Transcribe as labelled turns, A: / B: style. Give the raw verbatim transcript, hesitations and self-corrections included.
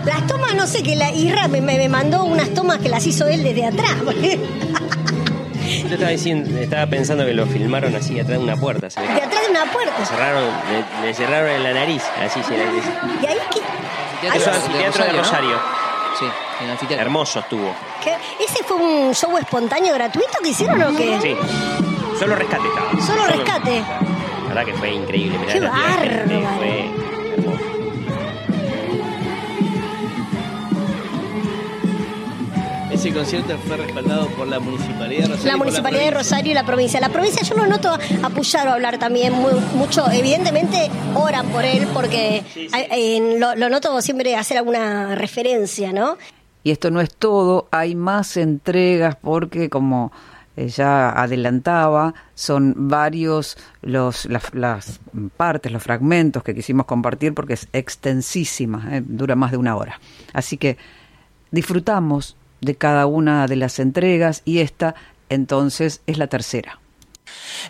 A: Las tomas, no sé, que la Irra me, me mandó unas tomas que las hizo él desde atrás.
B: Yo estaba diciendo, estaba pensando que lo filmaron así atrás de una puerta. ¿Se ve?
A: De atrás de una puerta.
B: Le cerraron, le, le cerraron en la nariz, así se le dice.
A: ¿Y ahí qué?
B: Eso es anfiteatro de Rosario. ¿No?
C: Sí, en el anfiteatro.
B: Hermoso estuvo.
A: ¿Qué? ¿Ese fue un show espontáneo gratuito que hicieron o qué?
B: Sí. Solo rescate estaba.
A: Solo, Solo rescate.
B: La verdad que fue increíble. Mirá,
A: qué
B: la
A: bárbaro.
B: Gente, fue hermoso.
D: Ese concierto fue respaldado por la Municipalidad de Rosario.
A: La Municipalidad de Rosario y la provincia. La provincia yo lo noto a Puyaro hablar también muy, mucho. Evidentemente oran por él porque sí, sí. Eh, lo, lo noto siempre hacer alguna referencia, ¿no?
E: Y esto no es todo, hay más entregas porque como eh, ya adelantaba, son varios los las, las partes, los fragmentos que quisimos compartir porque es extensísima, eh, dura más de una hora. Así que disfrutamos de cada una de las entregas y esta entonces es la tercera.